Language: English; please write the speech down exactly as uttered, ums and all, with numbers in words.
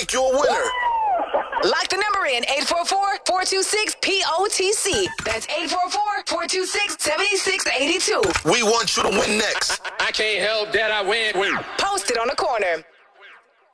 make you a winner. Lock the number in eight four four, four two six, P O T C. That's eight four four, four two six, seven six eight two. We want you to win next. I can't help that I win. win. Post it on the corner.